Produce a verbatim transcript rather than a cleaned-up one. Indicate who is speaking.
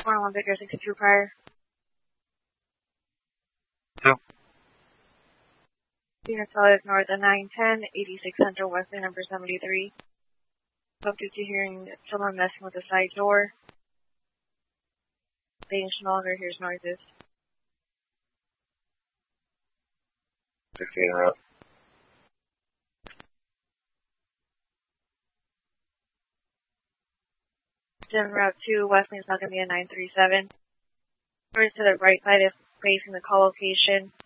Speaker 1: one one Victor sixty-two prior.
Speaker 2: Two.
Speaker 1: Unit solid north of nine ten, eighty-six Central Wesley, number seventy-three. Subject to hearing someone messing with the side door. Patient no longer hears noises.
Speaker 2: sixteen route.
Speaker 1: Then route two, Wesley is not going to be a nine three seven. Doors to the right side is facing the call location.